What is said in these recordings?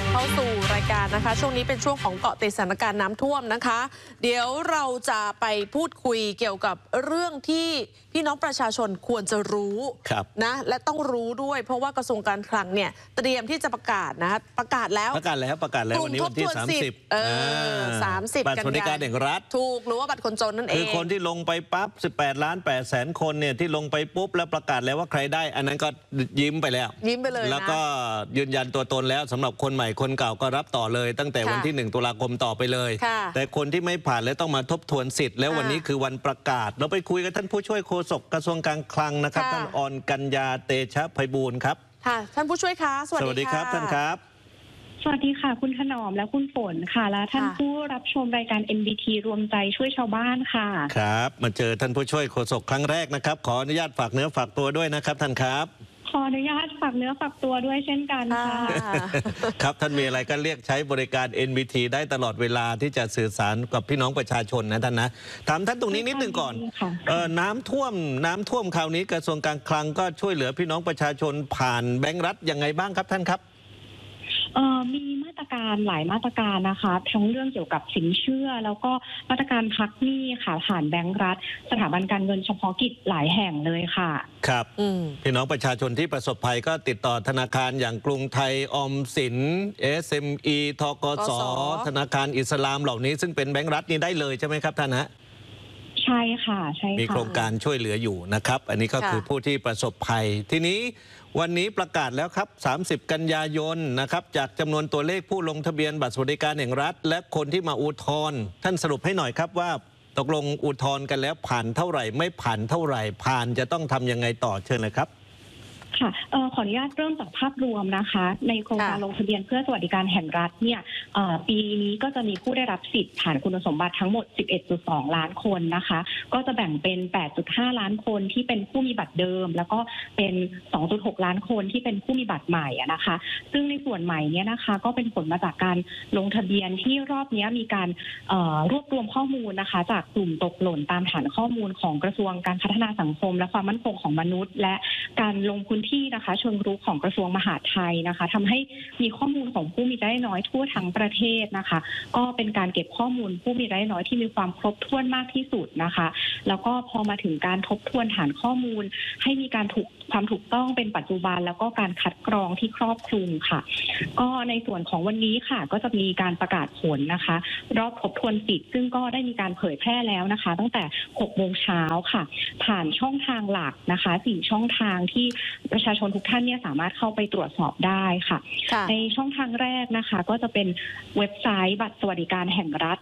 บเข้าสู่รายการนะคะช่วงนี้เป็นช่วงของเกาะติดสถานการณ์น้ำท่วมนะคะเดี๋ยวเราจะไปพูดคุยเกี่ยวกับเรื่องที่พี่น้องประชาชนควรจะรู้นะและต้องรู้ด้วยเพราะว่ากระทรวงการคลังเนี่ยเตรียมที่จะประกาศนะประกาศแล้ววันนี้วันที่30บัตรสวัสดิการแห่งรัฐถูกหรือว่าบัตรคนจนนั่นเองคือคนที่ลงไปปั๊บ18,800,000 คนเนี่ยที่ลงไปปุ๊บแล้วประกาศแล้วว่าใครได้อันนั้นก็ยิ้มไปแล้วยิ้มไปเลยแล้วก็ยืนยันตัวตนแล้วสำหรับคนใหม่คนเก่าก็รับต่อเลยตั้งแต่วันที่1 ตุลาคมต่อไปเลยแต่คนที่ไม่ผ่านแล้วต้องมาทบทวนสิทธิ์แล้ววันนี้คือวันประกาศเราไปคุยกับท่านผู้ช่วยโฆษกกระทรวงการคลังนะครับท่านอรกัญญาเตชะไพบูลย์ครับค่ะท่านผู้ช่วยคะสวัสดีครับท่านครับสวัสดีค่ะคุณถนอมและคุณฝนค่ะและท่านผู้รับชมรายการ MBT รวมใจช่วยชาวบ้านค่ะครับมาเจอท่านผู้ช่วยโฆษกครั้งแรกนะครับขออนุญาตฝากเนื้อฝากตัวด้วยนะครับท่านครับขออนุญาตฝากเนื้อฝากตัวด้วยเช่นกันค่ะครับท่านมีอะไรก็เรียกใช้บริการ NBT ได้ตลอดเวลาที่จะสื่อสารกับพี่น้องประชาชนนะท่านนะถามท่านตรงนี้นิดนึงก่อนน้ำท่วมคราวนี้กระทรวงการคลังก็ช่วยเหลือพี่น้องประชาชนผ่านแบงก์รัฐยังไงบ้างครับท่านครับมีมาตรการหลายมาตรการนะคะทั้งเรื่องเกี่ยวกับสินเชื่อแล้วก็มาตรการพักหนี้ค่ะผ่านแบงก์รัฐสถาบันการเงินเฉพาะกิจหลายแห่งเลยค่ะครับพี่น้องประชาชนที่ประสบภัยก็ติดต่อธนาคารอย่างกรุงไทยออมสิน SME ธกส.ธนาคารอิสลามเหล่านี้ซึ่งเป็นแบงก์รัฐนี่ได้เลยใช่ไหมครับท่านฮะใช่ค่ะใช่ค่ะมีโครงการช่วยเหลืออยู่นะครับอันนี้ก็คือผู้ที่ประสบภัยทีนี้วันนี้ประกาศแล้วครับ30 กันยายนนะครับจากจำนวนตัวเลขผู้ลงทะเบียนบัตรสวัสดิการแห่งรัฐและคนที่มาอุทธรณ์ท่านสรุปให้หน่อยครับว่าตกลงอุทธรณ์กันแล้วผ่านเท่าไหร่ไม่ผ่านเท่าไหร่ผ่านจะต้องทำยังไงต่อเชิญเลยครับค่ะขออนุญาตเริ่มจากภาพรวมนะคะในโครงการลงทะเบียนเพื่อสวัสดิการแห่งรัฐเนี่ยปีนี้ก็จะมีผู้ได้รับสิทธิ์ผ่านคุณสมบัติทั้งหมด 11.2 ล้านคนนะคะก็จะแบ่งเป็น 8.5 ล้านคนที่เป็นผู้มีบัตรเดิมแล้วก็เป็น 2.6 ล้านคนที่เป็นผู้มีบัตรใหม่นะคะซึ่งในส่วนใหม่เนี่ยนะคะก็เป็นผลมาจากการลงทะเบียนที่รอบนี้มีการรวบรวมข้อมูลนะคะจากกลุ่มตกหล่นตามฐานข้อมูลของกระทรวงการพัฒนาสังคมและความมั่นคงของมนุษย์และการลงพื้นที่นะคะเชิงรุกของกระทรวงมหาดไทยนะคะทำให้มีข้อมูลของผู้มีรายได้น้อยทั่วทั้งประเทศนะคะก็เป็นการเก็บข้อมูลผู้มีรายได้น้อยที่มีความครบถ้วนมากที่สุดนะคะแล้วก็พอมาถึงการทบทวนฐานข้อมูลให้มีการความถูกต้องเป็นปัจจุบันแล้วก็การคัดกรองที่ครอบคลุมค่ะก็ในส่วนของวันนี้ค่ะก็จะมีการประกาศผลนะคะรอบทบทวนสิทธิ์ซึ่งก็ได้มีการเผยแพร่แล้วนะคะตั้งแต่ 6 โมงเช้าค่ะผ่านช่องทางหลักนะคะ4 ช่องทางที่ประชาชนทุกท่านเนี่ยสามารถเข้าไปตรวจสอบได้ค่ะในช่องทางแรกนะคะก็จะเป็นเว็บไซต์บัตรสวัสดิการแห่งรัฐ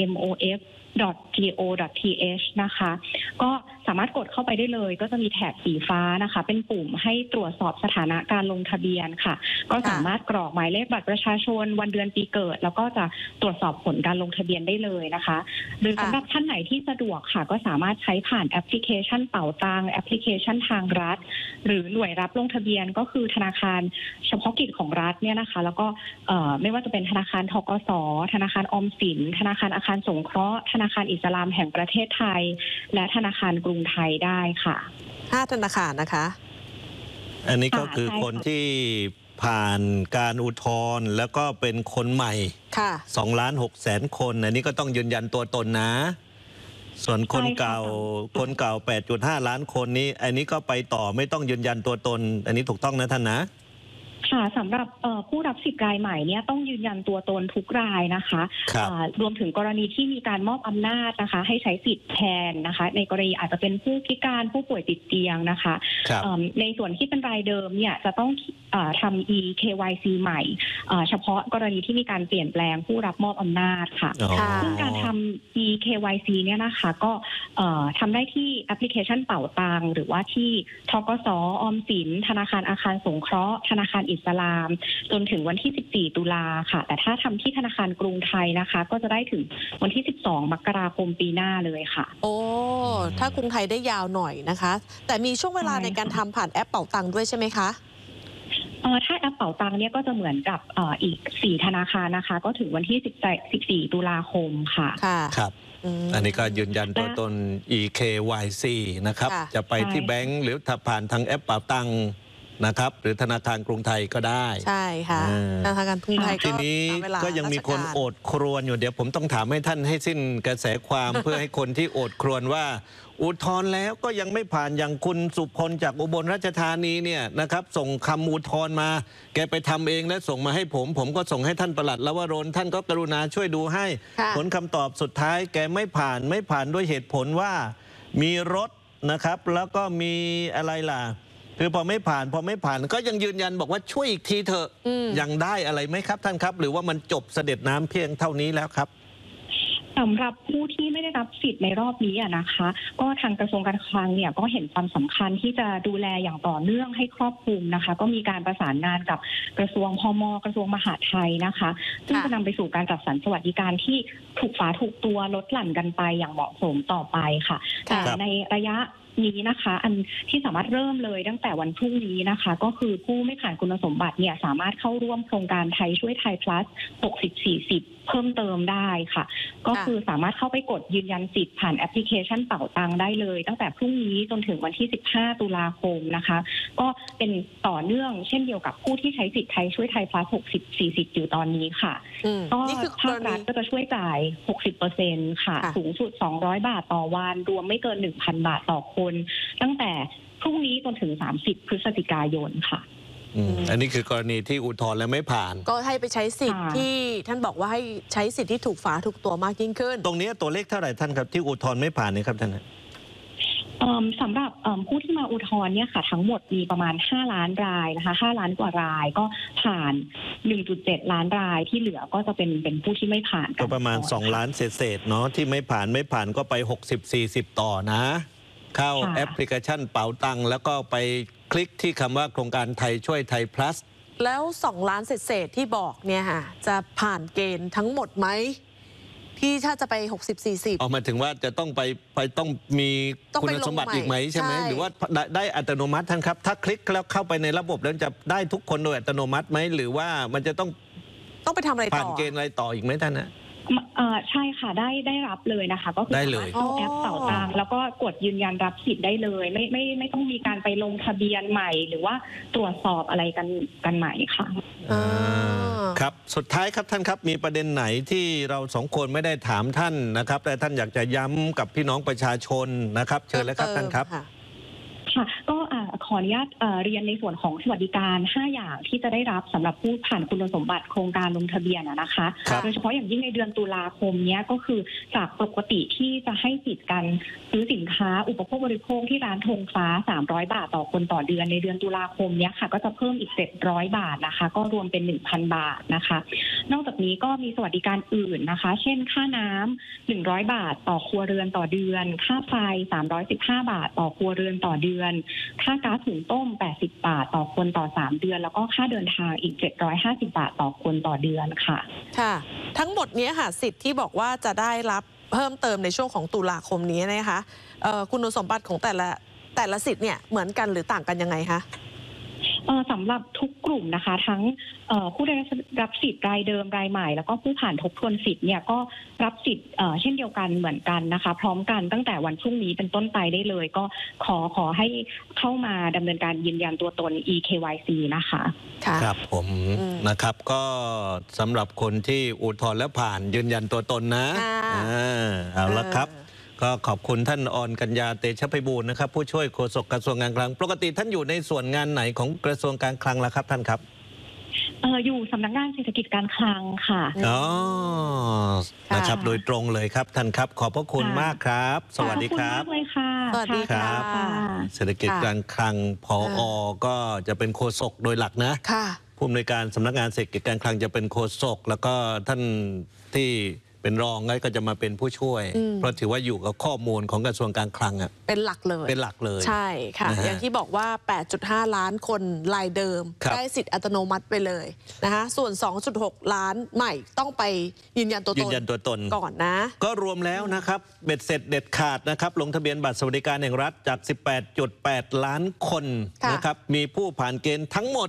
mof.go.th นะคะก็สามารถกดเข้าไปได้เลยก็จะมีแถบสีฟ้านะคะเป็นปุ่มให้ตรวจสอบสถานะการลงทะเบียนค่ะก็สามารถกรอกหมายเลขบัตรประชาชนวันเดือนปีเกิดแล้วก็จะตรวจสอบผลการลงทะเบียนได้เลยนะคะหรือสำหรับท่านไหนที่สะดวกค่ะก็สามารถใช้ผ่านแอปพลิเคชันเป๋าตังแอปพลิเคชันทางรัฐหรือหน่วยรับลงทะเบียนก็คือธนาคารเฉพาะกิจของรัฐเนี่ยนะคะแล้วก็ไม่ว่าจะเป็นธนาคารธกส.ธนาคารออมสินธนาคารอาคารสงเคราะห์ธนาคารอิสลามแห่งประเทศไทยและธนาคารกรุงไทยได้ค่ะ 5 ธนาคารนะคะอันนี้ก็คือคนที่ผ่านการอุทธรณ์แล้วก็เป็นคนใหม่2,600,000 คนอันนี้ก็ต้องยืนยันตัวตนนะส่วนคนเก่า8.5 ล้านคนนี้อันนี้ก็ไปต่อไม่ต้องยืนยันตัวตนอันนี้ถูกต้องนะท่านนะค่ะสำหรับผู้รับสิทธิ์รายใหม่เนี่ยต้องยืนยันตัวตนทุกรายนะคะรวมถึงกรณีที่มีการมอบอำนาจนะคะให้ใช้สิทธิ์แทนนะคะในกรณีอาจจะเป็นผู้พิการผู้ป่วยติดเตียงนะคะในส่วนที่เป็นรายเดิมเนี่ยจะต้องทำ eKYC ใหม่เฉพาะกรณีที่มีการเปลี่ยนแปลงผู้รับมอบอำนาจค่ะซึ่งการทำ eKYC เนี่ยนะคะก็ทำได้ที่แอปพลิเคชันเป๋าตังหรือว่าที่ธกส.ออมสินธนาคารอาคารสงเคราะห์ธนาคารอิสลามจนถึงวันที่14 ตุลาค่ะแต่ถ้าทำที่ธนาคารกรุงไทยนะคะก็จะได้ถึงวันที่12 มกราคมปีหน้าเลยค่ะโอ้ถ้ากรุงไทยได้ยาวหน่อยนะคะแต่มีช่วงเวลาในการทำผ่านแอปเป๋าตังด้วยใช่ไหมคะถ้าแอปเป๋าตังเนี่ยก็จะเหมือนกับอีก4 ธนาคารนะคะก็ถึงวันที่14 ตุลาคมค่ะครับอันนี้ก็ยืนยันตัวตน eKYC นะครับจะไปที่แบงก์หรือถ้าผ่านทางแอปเป๋าตังนะครับหรือธนาคารกรุงไทยก็ได้ใช่ค่ะธนาคารกรุงไทยก็ทีนี้ก็ยังมีคนโอดครวญอยู่เดี๋ยวผมต้องถามให้ท่านให้สิ้นกระแสความ เพื่อให้คนที่โอดครวญว่าอุทธรณ์แล้วก็ยังไม่ผ่านอย่างคุณสุพลจากอุบลราชธานีเนี่ยนะครับส่งคำอุทธรณ์มาแกไปทำเองและส่งมาให้ผมก็ส่งให้ท่านปลัดลวรนท่านก็กรุณาช่วยดูให้ผลคำตอบสุดท้ายแกไม่ผ่านด้วยเหตุผลว่ามีรถนะครับแล้วก็มีอะไรล่ะคือพอไม่ผ่านก็ยังยืนยันบอกว่าช่วยอีกทีเถอะยังได้อะไรไหมครับท่านครับหรือว่ามันจบเสด็จน้ำเพียงเท่านี้แล้วครับสำหรับผู้ที่ไม่ได้รับสิทธิ์ในรอบนี้นะคะก็ทางกระทรวงการคลังเนี่ยก็เห็นความสำคัญที่จะดูแลอย่างต่อเนื่องให้ครอบคลุมนะคะก็มีการประสานงานกับกระทรวงพม.กระทรวงมหาดไทยนะคะซึ่งจะนำไปสู่การจัดสรรสวัสดิการที่ถูกฝาถูกตัวลดหลั่นกันไปอย่างเหมาะสมต่อไปค่ะแต่ในระยะนี้นะคะอันที่สามารถเริ่มเลยตั้งแต่วันพรุ่งนี้นะคะก็คือผู้ไม่ผ่านคุณสมบัติเนี่ยสามารถเข้าร่วมโครงการไทยช่วยไทย plus 60-40 เพิ่มเติมได้ค่ะก็คือสามารถเข้าไปกดยืนยันสิทธิ์ผ่านแอปพลิเคชันเป๋าตังได้เลยตั้งแต่พรุ่งนี้จนถึงวันที่15ตุลาคมนะคะก็เป็นต่อเนื่องเช่นเดียวกับผู้ที่ใช้สิทธิ์ไทยช่วยไทย plus 60-40 อยู่ตอนนี้ค่ะก็ภาครัฐก็จะช่วยจ่าย 60% ค่ะสูงสุด200 บาทต่อวันรวมไม่เกิน 1,000 บาทต่อคนตั้งแต่พรุ่งนี้จนถึง30พฤศจิกายนค่ะอันนี้คือกรณีที่อุทธรณ์และไม่ผ่านก็ให้ไปใช้สิทธิ์ที่ท่านบอกว่าให้ใช้สิทธิ์ที่ถูกฝาถูกตัวมากยิ่งขึ้นตรงนี้ตัวเลขเท่าไหร่ท่านครับที่อุทธรณ์ไม่ผ่านนี่ครับท่านสำหรับผู้ที่มาอุทธรณ์เนี่ยค่ะทั้งหมดมีประมาณ5ล้านรายนะคะ5ล้านกว่ารายก็ผ่าน 1.7 ล้านรายที่เหลือก็จะเป็นผู้ที่ไม่ผ่านก็ประมาณ2ล้านเศษเนาะที่ไม่ผ่านก็ไป60-40ต่อนะเข้าแอปพลิเคชันเป๋าตังแล้วก็ไปคลิกที่คำว่าโครงการไทยช่วยไทย plus แล้ว2ล้านเศษที่บอกเนี่ยค่ะจะผ่านเกณฑ์ทั้งหมดไหมที่ถ้าจะไป60-40 เอามาถึงว่าจะต้องต้องมีคุณสมบัติอีกไหมใช่ไหมหรือว่าได้อัตโนมัติท่านครับถ้าคลิกแล้วเข้าไปในระบบแล้วจะได้ทุกคนโดยอัตโนมัติไหมหรือว่ามันจะต้องไปทำอะไรต่อผ่านเกณฑ์อะไรต่ออีกไหมท่านนะใช่ค่ะได้รับเลยนะคะก็คือสามารถเข้าแอปเป๋าตังแล้วก็กดยืนยันรับสิทธิ์ได้เลยไม่ต้องมีการไปลงทะเบียนใหม่หรือว่าตรวจสอบอะไรกันใหม่ค่ะครับสุดท้ายครับท่านครับมีประเด็นไหนที่เราสองคนไม่ได้ถามท่านนะครับแต่ท่านอยากจะย้ำกับพี่น้องประชาชนนะครับเชิญเลยครับท่านครับค่ะก็ขออนุญาตเรียนในส่วนของสวัสดิการ5อย่างที่จะได้รับสำหรับผู้ผ่านคุณสมบัติโครงการลงทะเบียนนะคะโดยเฉพาะอย่างยิ่งในเดือนตุลาคมนี้ก็คือจากปกติที่จะให้สิทธิ์การซื้อสินค้าอุปโภคบริโภคที่ร้านธงฟ้า300 บาทต่อคนต่อเดือนในเดือนตุลาคมนี้ค่ะก็จะเพิ่มอีก700 บาทนะคะก็รวมเป็น 1,000 บาทนะคะนอกจากนี้ก็มีสวัสดิการอื่นนะคะเช่นค่าน้ำ100 บาทต่อครัวเรือนต่อเดือนค่าไฟ315 บาทต่อครัวเรือนต่อเดือนค่าก๊าซหุงต้ม80 บาทต่อคนต่อ3เดือนแล้วก็ค่าเดินทางอีก750 บาทต่อคนต่อเดือนค่ะค่ะทั้งหมดนี้ค่ะสิทธิ์ที่บอกว่าจะได้รับเพิ่มเติมในช่วงของตุลาคมนี้นะคะคุณสมบัติของแต่ละสิทธิ์เนี่ยเหมือนกันหรือต่างกันยังไงคะสำหรับทุกกลุ่มนะคะทั้งผู้ได้รับสิทธิ์รายเดิมรายใหม่แล้วก็ผู้ผ่านทบทวนสิทธิ์เนี่ยก็รับสิทธิ์เช่นเดียวกันเหมือนกันนะคะพร้อมกันตั้งแต่วันพรุ่งนี้เป็นต้นไปได้เลยก็ขอให้เข้ามาดำเนินการยืนยันตัวตน eKYC นะคะครับผมนะครับก็สำหรับคนที่อุทธรณ์และผ่านยืนยันตัวตนนะเอาละครับก็ขอบคุณท่านอรกัญญาเตชะไพบูลย์นะครับผู้ช่วยโฆษกกระทรวงการคลังปกติท่านอยู่ในส่วนงานไหนของกระทรวงการคลังล่ะครับท่านครับอยู่สำนักงานเศรษฐกิจการคลังค่ะอ๋อนะครับโดยตรงเลยครับท่านครับขอบพระคุณมากครับสวัสดีครับขอบคุณมากเลยค่ะสวัสดีครับเศรษฐกิจการคลังผอ.ก็จะเป็นโฆษกโดยหลักนะผู้อำนวยการสำนักงานเศรษฐกิจการคลังจะเป็นโฆษกแล้วก็ท่านที่เป็นรองก็จะมาเป็นผู้ช่วยเพราะถือว่าอยู่กับข้อมูลของกระทรวงการคลังเป็นหลักเลยใช่ค่ะอย่างที่บอกว่า 8.5 ล้านคนรายเดิมได้สิทธิ์อัตโนมัติไปเลยนะคะส่วน 2.6 ล้านใหม่ต้องไปยืนยันตัวตนก่อนนะก็รวมแล้วนะครับเบ็ดเสร็จเด็ดขาดนะครับลงทะเบียนบัตรสวัสดิการแห่งรัฐจาก 18.8 ล้านคนนะครับมีผู้ผ่านเกณฑ์ทั้งหมด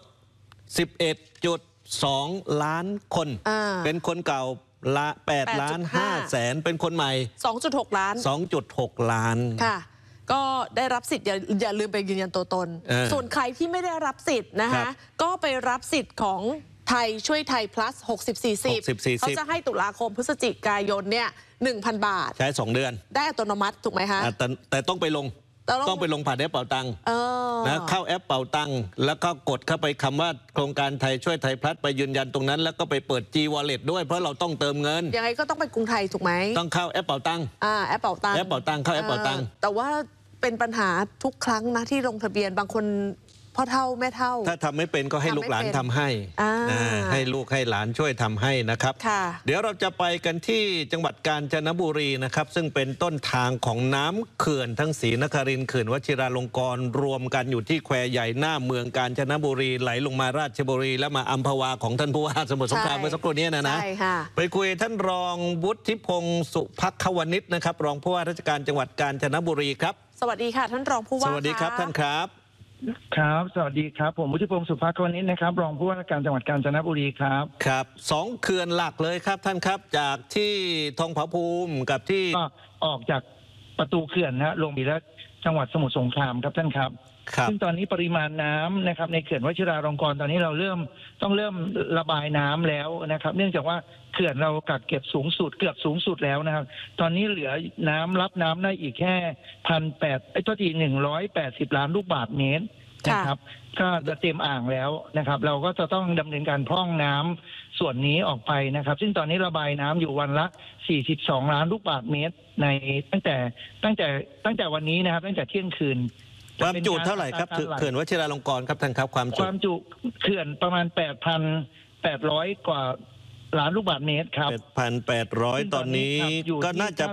11.2 ล้านคนเป็นคนเก่า8.5 ล้านเป็นคนใหม่ 2.6 ล้าน 2.6 ล้านค่ะก็ได้รับสิทธิ์อย่าลืมไปยืนยันตัวตน ส่วนใครที่ไม่ได้รับสิทธิ์นะคะก็ไปรับสิทธิ์ของไทยช่วยไทย plus 60-40 เขาจะให้ตุลาคมพฤศจิกายนเนี่ย 1,000 บาทใช้2 เดือนได้อัตโนมัติถูกไหมคะแต่ต้องไปลงผ่านแอปเป่าตังค์นะเข้าแอปเป่าตังค์แล้วก็กดเข้าไปคำว่าโครงการไทยช่วยไทยพลัสไปยืนยันตรงนั้นแล้วก็ไปเปิด G Wallet ด้วยเพราะเราต้องเติมเงินยังไงก็ต้องไปกรุงไทยถูกไหมต้องเข้าแอปเป่าตังค์แอปเป่าตังค์เข้าแอปเป่าตังค์แต่ว่าเป็นปัญหาทุกครั้งนะที่ลงทะเบียนบางคนพ่อเฒ่าแม่เฒ่าถ้าทำไม่เป็นก็ให้ลูกหลานทำให้ให้ลูกให้หลานช่วยทำให้นะครับเดี๋ยวเราจะไปกันที่จังหวัดกาญจนบุรีนะครับซึ่งเป็นต้นทางของน้ำเขื่อนทั้งศรีนครินทร์เขื่อนวชิราลงกรณ์รวมกันอยู่ที่แควใหญ่หน้าเมืองกาญจนบุรีไหลลงมาราชบุรีแล้วมาอัมพวาของท่านผู้ว่าสมุทรสงครามเมื่อสักครู่นี้นะไปคุยท่านรองวุฒิพงศ์สุภัควณิชนะครับรองผู้ว่าราชการจังหวัดกาญจนบุรีครับสวัสดีค่ะท่านรองผู้ว่าสวัสดีครับท่านครับครับสวัสดีครับผมวุฒิพงศ์สุภาควณิชนะครับรองผู้ว่าราชการจังหวัดกาญจนบุรีครับครับ2 เขื่อนหลักเลยครับท่านครับจากที่ทองผาภูมิกับที่ก็ออกจากประตูเขื่อนนะลงไปแล้วจังหวัดสมุทรสงครามครับท่านครับซึ่งตอนนี้ปริมาณน้ำนะครับในเขื่อนวชิราลงกรณ์ตอนนี้เราต้องเริ่มระบายน้ำแล้วนะครับเนื่องจากว่าเขื่อนเรากักเก็บสูงสุดเกือบสูงสุดแล้วนะครับตอนนี้เหลือน้ำรับน้ำได้อีกแค่180 ล้านลูกบาศก์เมตรนะครับก็จะเต็มอ่างแล้วนะครับเราก็จะต้องดำเนินการพร่องน้ำส่วนนี้ออกไปนะครับซึ่งตอนนี้ระบายน้ำอยู่วันละ42 ล้านลูกบาศก์เมตรในตั้งแต่วันนี้นะครับตั้งแต่เที่ยงคืนความจุเท่าไหร่ครับเขื่อนวชิราลงกรณ์ครับท่านครับความจุเขื่อนประมาณ 8,800 กว่าล้านลูกบาศก์เมตรครับ 8,800 ตอนนี้ก็น่าจะ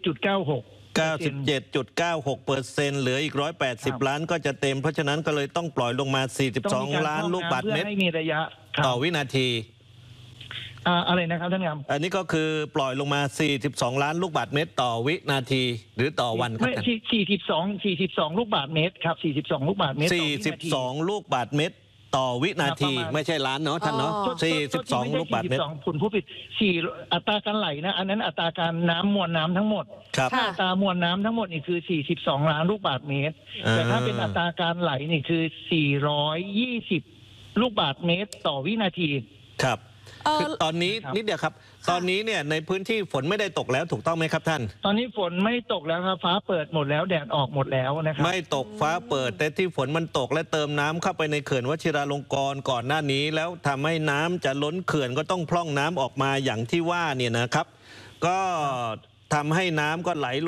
97.96% เหลืออีก180 ล้านก็จะเต็มเพราะฉะนั้นก็เลยต้องปล่อยลงมา42 ล้านลูกบาศก์เมตรให้มีระยะต่อวินาทีอะไรนะครับท่านครับอันนี้ก็คือปล่อยลงมา42 ล้านลูกบาศก์เมตรต่อวินาทีหรือต่อวันครับ 42 ลูกบาศก์เมตรครับ42 ลูกบาศก์เมตร 42 ลูกบาศก์เมตรต่อวินาทีไม่ใช่ล้านเนาะท่านเนาะ42 ลูกบาศก์เมตรคุณผู้ผิด4อัตราการไหลนะอันนั้นอัตราการน้ำมวลน้ำทั้งหมดอัตรามวลน้ำทั้งหมดนี่คือ42 ล้านลูกบาศก์เมตรแต่ถ้าเป็นอัตราการไหลนี่คือ420 ลูกบาศก์เมตรต่อวินาทีครับคือตอนนี้นิดเดียวครับตอนนี้เนี่ยในพื้นที่ฝนไม่ได้ตกแล้วถูกต้องไหมครับท่านตอนนี้ฝนไม่ตกแล้วครับฟ้าเปิดหมดแล้วแดดออกหมดแล้วนะครับไม่ตกฟ้าเปิดแต่ที่ฝนมันตกและเติมน้ำเข้าไปในเขื่อนวชิราลงกรณ์ก่อนหน้านี้แล้วทำให้น้ำจะล้นเขื่อนก็ต้องพร่องน้ำออกมาอย่างที่ว่าเนี่ยนะครับก็ทำให้น้ำก็ไหล